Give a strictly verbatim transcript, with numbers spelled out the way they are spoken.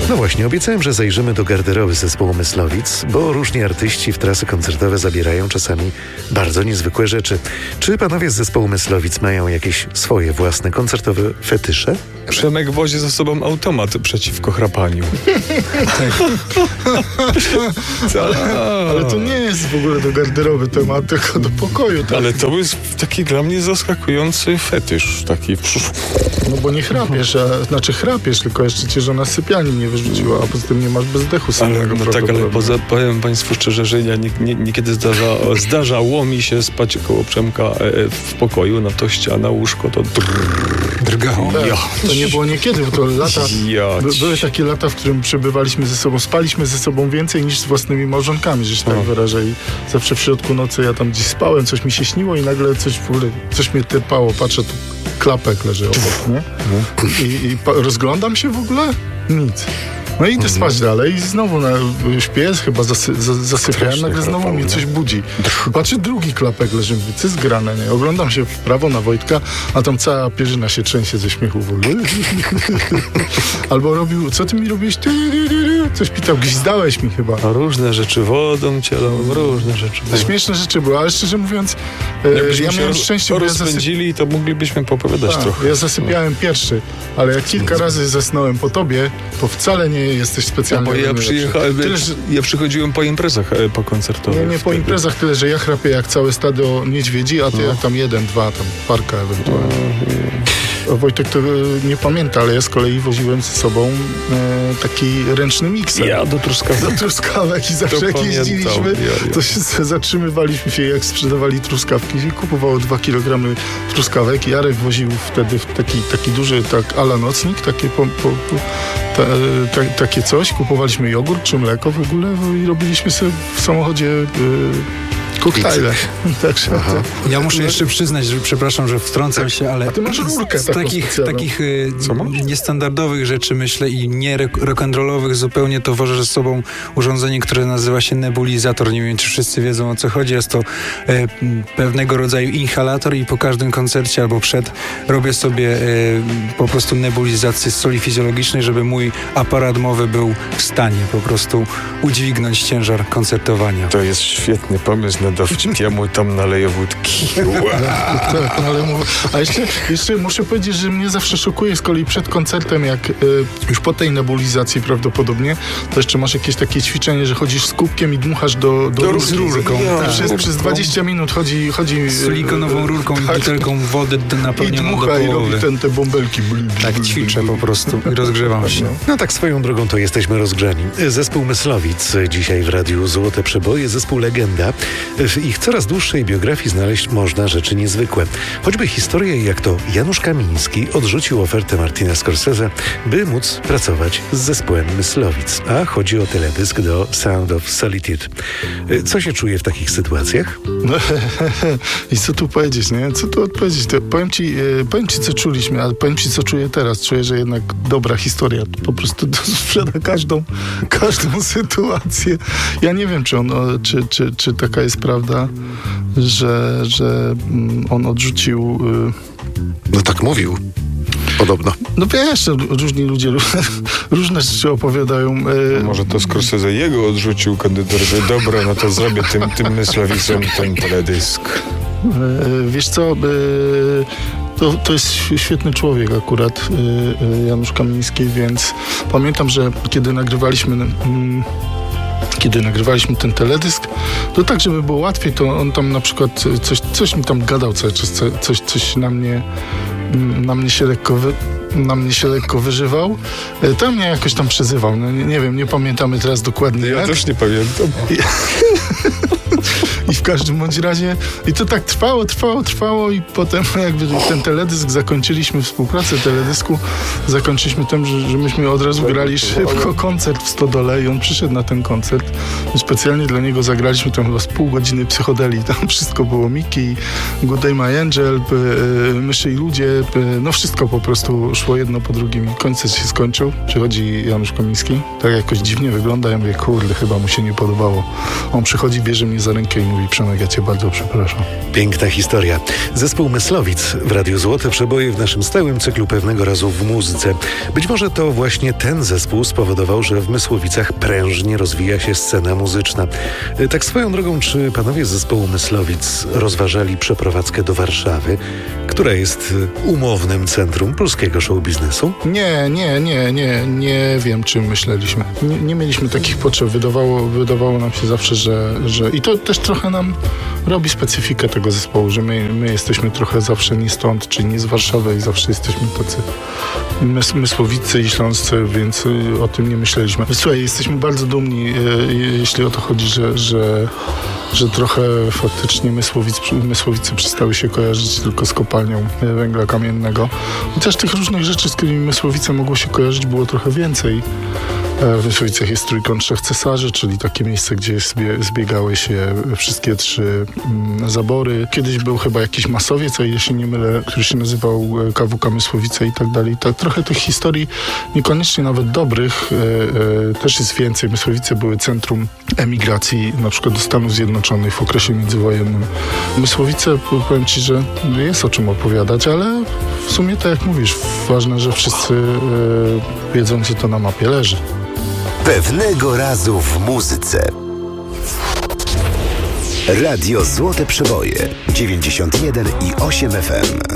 No właśnie, obiecałem, że zajrzymy do garderoby zespołu Myslowic, bo różni artyści w trasy koncertowe zabierają czasami bardzo niezwykłe rzeczy. Czy panowie z zespołu Myslowic mają jakieś swoje własne koncertowe fetysze? Przemek wozi ze sobą automat przeciwko chrapaniu. Ale to nie jest w ogóle do garderoby temat, tylko do pokoju. Tak? Ale to jest taki dla mnie zaskakujący fetysz. Taki... No bo nie chrapiesz, a, znaczy chrapiesz, tylko jeszcze cię żona z sypialni nie wyrzuciła, a poza tym nie masz bezdechu Ale, no tak, ale poza, powiem państwu szczerze, że ja nie, nie, niekiedy zdarza, zdarzało mi się spać koło Przemka e, w pokoju, na toście, a na łóżko to drrr, drgało. Tak, to nie było niekiedy, bo to lata, ja by, były takie lata, w którym przebywaliśmy ze sobą, spaliśmy ze sobą więcej niż z własnymi małżonkami, że się tak wyrażę, i zawsze w środku nocy ja tam gdzieś spałem, coś mi się śniło i nagle coś w ogóle, coś mnie typało, patrzę, tu klapek leży obok, nie? I, i pa, rozglądam się w ogóle? Nic. No i idę spać dalej i znowu na, śpię, chyba zasy, za, zasypiałem, nagle znowu mnie coś budzi. Patrzę, drugi klapek leży, mówię, co jest grane, nie? Oglądam się w prawo na Wojtka, a tam cała pierzyna się trzęsie ze śmiechu w ogóle. Albo robił, co ty mi robiłeś? Coś pitał, gwizdałeś mi chyba. A różne rzeczy wodą cielą, różne rzeczy. To śmieszne rzeczy były, ale szczerze mówiąc, e, ja miałem szczęście, bo ja rozpędzili, to moglibyśmy popowiadać A, trochę. Ja zasypiałem no. pierwszy, ale jak kilka razy zasnąłem po tobie, to wcale nie jesteś specjalnie. No bo ja przyjechałem, tyle, że... ja przychodziłem po imprezach po koncertowych. Nie, nie po imprezach, tyle, że ja chrapię jak całe stado niedźwiedzi, a ty no. jak tam jeden, dwa, tam parka ewentualnie. No. Wojtek to nie pamięta, ale ja z kolei woziłem ze sobą e, taki ręczny mikser. Ja do truskawek. Do truskawek i zawsze jak jeździliśmy, ja, ja. to się zatrzymywaliśmy się, jak sprzedawali truskawki, i kupowało dwa kilogramy truskawek. Jarek woził wtedy taki, taki duży, tak ala nocnik, takie, po, po, po, ta, ta, takie coś. Kupowaliśmy jogurt czy mleko w ogóle i robiliśmy sobie w samochodzie y, koktajle. Także to... Ja muszę jeszcze przyznać, że przepraszam, że wtrącam się, ale a ty masz rurkę z takich, takich y, niestandardowych rzeczy, myślę, i nie rock'n'rollowych zupełnie, to wożę ze sobą urządzenie, które nazywa się nebulizator. Nie wiem, czy wszyscy wiedzą, o co chodzi. Jest to y, pewnego rodzaju inhalator i po każdym koncercie albo przed robię sobie y, po prostu nebulizację z soli fizjologicznej, żeby mój aparat mowy był w stanie po prostu udźwignąć ciężar koncertowania. To jest świetny pomysł na dowcip. Ja mu tam naleję wódki. Tak, ale a jeszcze, jeszcze muszę powiedzieć, że mnie zawsze szokuje z kolei przed koncertem, jak y, już po tej nebulizacji prawdopodobnie, to jeszcze masz jakieś takie ćwiczenie, że chodzisz z kubkiem i dmuchasz do, do, do rurki. Z rurką. Ja, tak. przez, przez dwadzieścia minut chodzi... chodzi z silikonową rurką tak, i butelką wody napełnioną do połowy. I robi ten, te bąbelki. Tak, ćwiczę po prostu i rozgrzewam się. No tak swoją drogą to jesteśmy rozgrzani. Zespół Myslowic dzisiaj w Radiu Złote Przeboje, zespół Legenda. W ich coraz dłuższej biografii znaleźć można rzeczy niezwykłe. Choćby historię, jak to Janusz Kamiński odrzucił ofertę Martina Scorsese, by móc pracować z zespołem Myslowic. A chodzi o teledysk do Sound of Solitude. Co się czuje w takich sytuacjach? No, i co tu powiedzieć, nie? Co tu odpowiedzieć? To powiem ci, powiem ci, co czuliśmy, ale powiem ci, co czuję teraz. Czuję, że jednak dobra historia po prostu sprzeda każdą, każdą sytuację. Ja nie wiem, czy on, czy, czy, czy taka jest prawda, że, że on odrzucił... No tak mówił. Podobno. No wiesz, różni ludzie różne rzeczy opowiadają. E... Może to Scorsese jego odrzucił kandydaturę. Dobra, no to zrobię tym, tym Myslowicom ten teledysk. E, wiesz co, e, to, to jest świetny człowiek akurat, e, Janusz Kamiński, więc pamiętam, że kiedy nagrywaliśmy... Mm, Kiedy nagrywaliśmy ten teledysk, to tak, żeby było łatwiej, to on tam na przykład coś, coś mi tam gadał cały czas, coś, coś na mnie, na mnie się lekko wy, na mnie się lekko wyżywał. To mnie jakoś tam przezywał. No, nie, nie wiem, nie pamiętamy teraz dokładnie ja jak. Ja też nie pamiętam. I, I w każdym bądź razie, i to tak trwało, trwało, trwało i potem jakby ten teledysk zakończyliśmy, współpracę teledysku zakończyliśmy tym, że, że myśmy od razu grali szybko koncert w Stodole i on przyszedł na ten koncert. Specjalnie dla niego zagraliśmy tam chyba z pół godziny psychodelii. Tam wszystko było Miki, Good Day My Angel, Myszy i Ludzie, no wszystko po prostu szło jedno po drugim i koncert się skończył. Przychodzi Janusz Kamiński, tak jakoś dziwnie wygląda, ja mówię, kurde, chyba mu się nie podobało. On przychodzi, bierze mnie za rękę i mówi, mówi: Przemek, ja cię bardzo przepraszam. Piękna historia. Zespół Myslowic w Radiu Złote Przeboje w naszym stałym cyklu Pewnego razu w muzyce. Być może to właśnie ten zespół spowodował, że w Mysłowicach prężnie rozwija się scena muzyczna. Tak swoją drogą, czy panowie z zespołu Myslowic rozważali przeprowadzkę do Warszawy, która jest umownym centrum polskiego show biznesu? Nie, nie, nie, nie, nie wiem, czym myśleliśmy. Nie, nie mieliśmy takich potrzeb. Wydawało, wydawało nam się zawsze, że, że... I to też trochę nam robi specyfikę tego zespołu, że my, my jesteśmy trochę zawsze nie stąd, czyli nie z Warszawy i zawsze jesteśmy tacy mys, mysłowicy i śląscy, więc o tym nie myśleliśmy. Słuchaj, jesteśmy bardzo dumni, jeśli o to chodzi, że, że, że trochę faktycznie Mysłowic, Mysłowice przestały się kojarzyć tylko z kopalnią węgla kamiennego. Chociaż tych różnych rzeczy, z którymi Mysłowice mogło się kojarzyć, było trochę więcej. W Mysłowicach jest Trójkąt Trzech Cesarzy, czyli takie miejsce, gdzie zbiegały się wszystkie trzy zabory. Kiedyś był chyba jakiś masowiec, o ile się nie mylę, który się nazywał K W K Mysłowice i tak dalej. Tak, trochę tych historii, niekoniecznie nawet dobrych, e, e, też jest więcej. Mysłowice były centrum emigracji, na przykład do Stanów Zjednoczonych w okresie międzywojennym. Mysłowice, powiem ci, że jest o czym opowiadać, ale w sumie tak jak mówisz, ważne, że wszyscy e, wiedzą, gdzie to na mapie leży. Pewnego razu w muzyce. Radio Złote Przeboje dziewięćdziesiąt jeden i osiem F M.